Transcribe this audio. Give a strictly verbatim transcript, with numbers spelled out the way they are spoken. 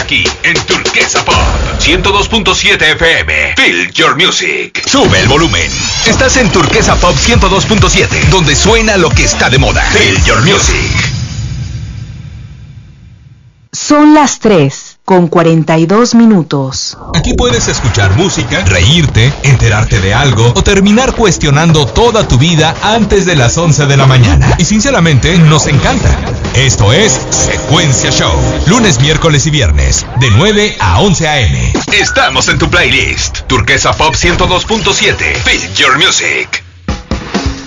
aquí en Turquesa Pop ciento dos punto siete F M. Feel your music. Sube el volumen. Estás en Turquesa Pop ciento dos punto siete, donde suena lo que está de moda. Feel your music. Son las tres con cuarenta y dos minutos. Aquí puedes escuchar música, reírte, enterarte de algo o terminar cuestionando toda tu vida antes de las once de la mañana. Y sinceramente nos encanta. Esto es Secuencia Show. Lunes, miércoles y viernes de nueve a once a eme. Estamos en tu playlist. Turquesa Pop ciento dos punto siete. Feel your music.